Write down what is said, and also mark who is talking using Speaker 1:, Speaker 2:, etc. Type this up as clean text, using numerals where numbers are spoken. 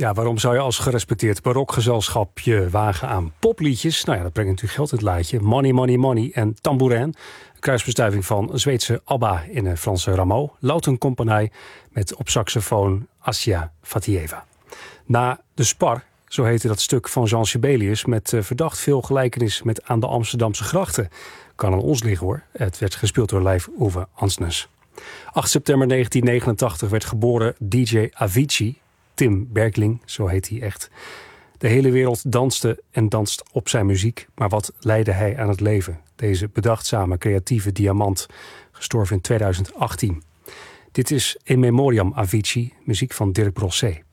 Speaker 1: Ja, waarom zou je als gerespecteerd barokgezelschap je wagen aan popliedjes? Nou ja, dat brengt natuurlijk geld in het laadje. Money, money, money en tambourijn. Een kruisbestuiving van Zweedse ABBA in een Franse Rameau. Lautenkompernij met op saxofoon Assia Fatieva. Na de Spar, zo heette dat stuk van Jean Sibelius, met verdacht veel gelijkenis met Aan de Amsterdamse grachten. Kan aan ons liggen hoor. Het werd gespeeld door Leif Ove Ansnes. 8 september 1989 werd geboren DJ Avicii. Tim Bergling, zo heet hij echt. De hele wereld danste en danst op zijn muziek. Maar wat leidde hij aan het leven? Deze bedachtzame, creatieve diamant, gestorven in 2018. Dit is In Memoriam Avicii, muziek van Dirk Brosset.